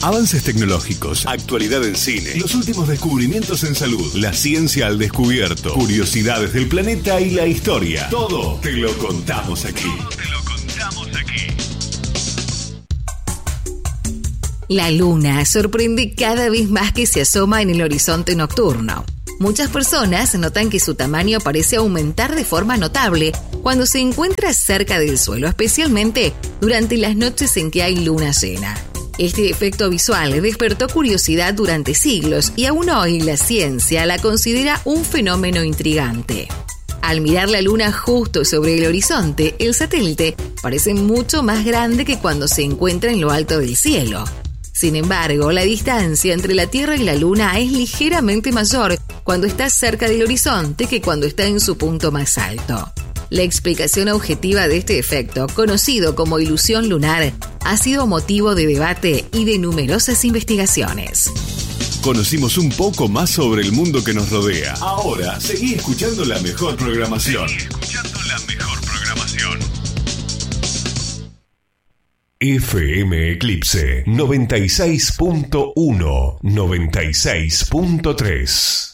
Avances tecnológicos, actualidad en cine, los últimos descubrimientos en salud, la ciencia al descubierto, curiosidades del planeta y la historia. Todo te lo contamos aquí. La luna sorprende cada vez más que se asoma en el horizonte nocturno. Muchas personas notan que su tamaño parece aumentar de forma notable cuando se encuentra cerca del suelo, especialmente durante las noches en que hay luna llena. Este efecto visual despertó curiosidad durante siglos y aún hoy la ciencia la considera un fenómeno intrigante. Al mirar la luna justo sobre el horizonte, el satélite parece mucho más grande que cuando se encuentra en lo alto del cielo. Sin embargo, la distancia entre la Tierra y la Luna es ligeramente mayor cuando está cerca del horizonte que cuando está en su punto más alto. La explicación objetiva de este efecto, conocido como ilusión lunar, ha sido motivo de debate y de numerosas investigaciones. Conocimos un poco más sobre el mundo que nos rodea. Ahora, seguí escuchando la mejor programación. FM Eclipse 96.1, 96.3.